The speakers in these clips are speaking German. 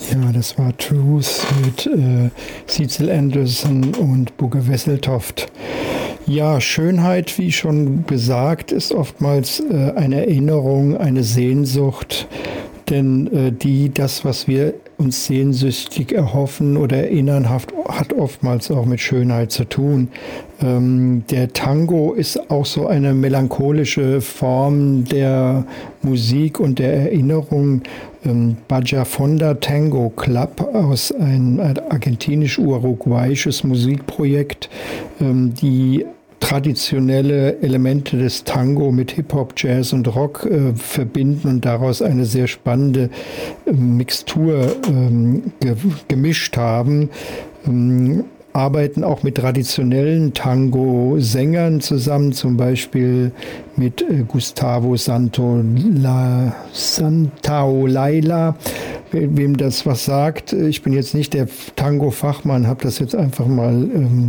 Ja, das war Truth mit Cecil Anderson und Bugge Wesseltoft. Ja, Schönheit, wie schon gesagt, ist oftmals eine Erinnerung, eine Sehnsucht, denn das, was wir uns sehnsüchtig erhoffen oder erinnern, hat oftmals auch mit Schönheit zu tun. Der Tango ist auch so eine melancholische Form der Musik und der Erinnerung. Bajafonda Tango Club aus ein argentinisch-uruguayisches Musikprojekt, die traditionelle Elemente des Tango mit Hip-Hop, Jazz und Rock verbinden und daraus eine sehr spannende Mixtur gemischt haben. Arbeiten auch mit traditionellen Tango-Sängern zusammen, zum Beispiel mit Gustavo Santaolalla, wem das was sagt. Ich bin jetzt nicht der Tango-Fachmann, habe das jetzt einfach mal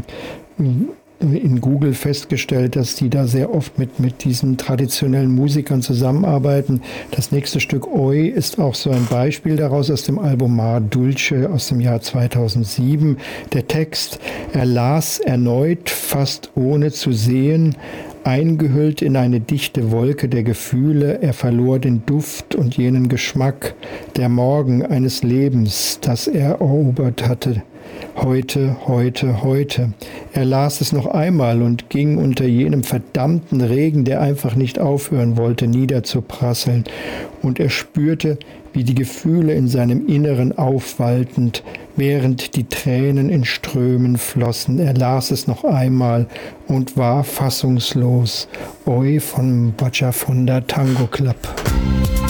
in Google festgestellt, dass die da sehr oft mit diesen traditionellen Musikern zusammenarbeiten. Das nächste Stück Oi ist auch so ein Beispiel daraus aus dem Album Mar Dulce aus dem Jahr 2007. Der Text: Er las erneut, fast ohne zu sehen, eingehüllt in eine dichte Wolke der Gefühle, er verlor den Duft und jenen Geschmack, der Morgen eines Lebens, das er erobert hatte. Heute, heute, heute. Er las es noch einmal und ging unter jenem verdammten Regen, der einfach nicht aufhören wollte, niederzuprasseln. Und er spürte, wie die Gefühle in seinem Inneren aufwalltend, während die Tränen in Strömen flossen. Er las es noch einmal und war fassungslos. Oi von Bajafonda Tango Club.